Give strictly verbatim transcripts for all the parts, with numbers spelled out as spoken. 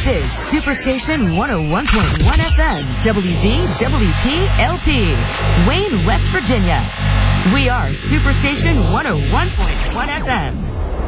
This is Superstation one oh one point one F M, W V W P L P, Wayne, West Virginia. We are Superstation one oh one point one F M.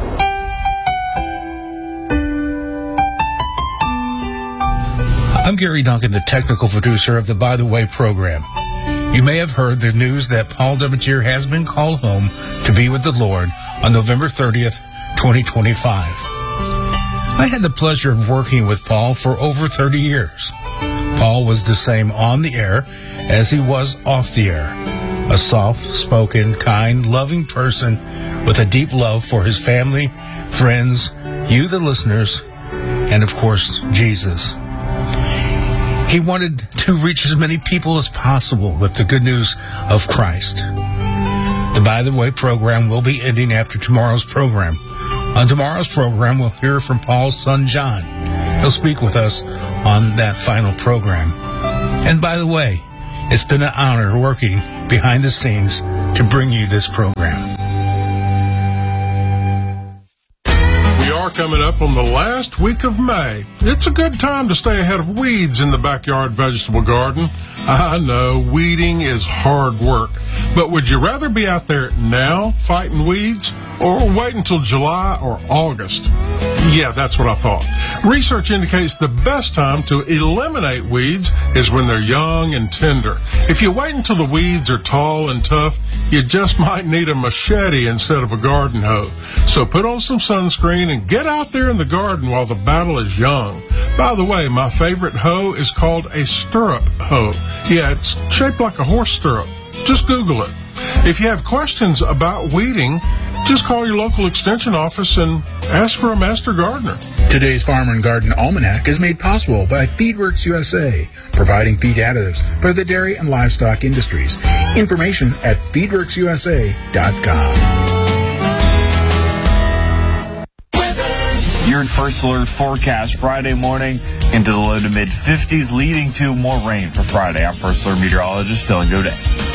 I'm Gary Duncan, the technical producer of the By the Way program. You may have heard the news that Paul Demetier has been called home to be with the Lord on November thirtieth, twenty twenty-five. I had the pleasure of working with Paul for over thirty years. Paul was the same on the air as he was off the air. A soft-spoken, kind, loving person with a deep love for his family, friends, you the listeners, and of course, Jesus. He wanted to reach as many people as possible with the good news of Christ. The By the Way program will be ending after tomorrow's program. On tomorrow's program, we'll hear from Paul's son, John. He'll speak with us on that final program. And by the way, it's been an honor working behind the scenes to bring you this program. Coming up on the last week of May. It's a good time to stay ahead of weeds in the backyard vegetable garden. I know weeding is hard work, but would you rather be out there now fighting weeds or wait until July or August? Yeah, that's what I thought. Research indicates the best time to eliminate weeds is when they're young and tender. If you wait until the weeds are tall and tough, you just might need a machete instead of a garden hoe. So put on some sunscreen and get out there in the garden while the battle is young. By the way, my favorite hoe is called a stirrup hoe. Yeah, it's shaped like a horse stirrup. Just Google it. If you have questions about weeding, just call your local extension office and ask for a master gardener. Today's Farm and Garden Almanac is made possible by FeedWorks U S A, providing feed additives for the dairy and livestock industries. Information at feedworks U S A dot com. Your First Alert forecast Friday morning into the low to mid fifties, leading to more rain for Friday. I'm First Alert meteorologist Dylan Godet.